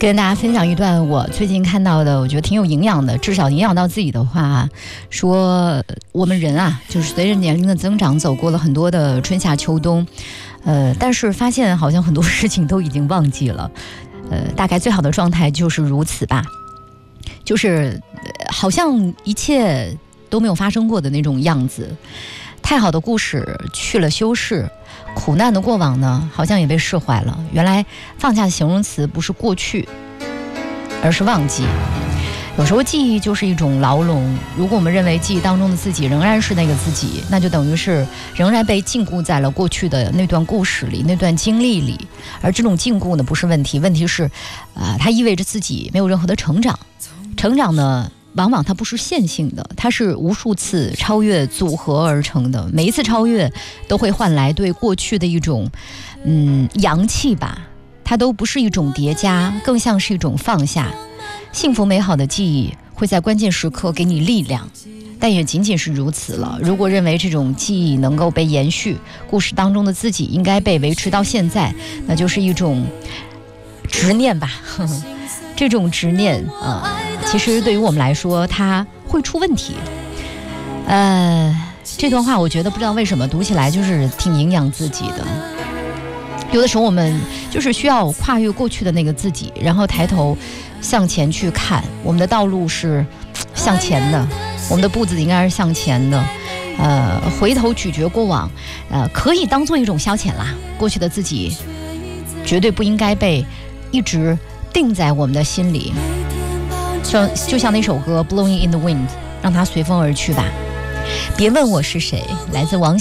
跟大家分享一段我最近看到的，我觉得挺有营养的，至少影响到自己的话，说我们人啊，就是随着年龄的增长，走过了很多的春夏秋冬，但是发现好像很多事情都已经忘记了，大概最好的状态就是如此吧，就是好像一切都没有发生过的那种样子。太好的故事去了修饰，苦难的过往呢，好像也被释怀了。原来放下的形容词不是过去，而是忘记。有时候记忆就是一种牢笼，如果我们认为记忆当中的自己仍然是那个自己，那就等于是仍然被禁锢在了过去的那段故事里，那段经历里。而这种禁锢呢，不是问题，问题是它意味着自己没有任何的成长。成长呢，往往它不是线性的，它是无数次超越组合而成的，每一次超越都会换来对过去的一种阳气吧，它都不是一种叠加，更像是一种放下。幸福美好的记忆会在关键时刻给你力量，但也仅仅是如此了。如果认为这种记忆能够被延续，故事当中的自己应该被维持到现在，那就是一种执念吧。这种执念其实对于我们来说它会出问题。这段话我觉得不知道为什么读起来就是挺营养自己的。有的时候我们就是需要跨越过去的那个自己，然后抬头向前去看，我们的道路是向前的，我们的步子应该是向前的。回头咀嚼过往，可以当做一种消遣啦。过去的自己绝对不应该被一直定在我们的心里，就像那首歌 Blowing in the Wind， 让它随风而去吧。别问我是谁，来自王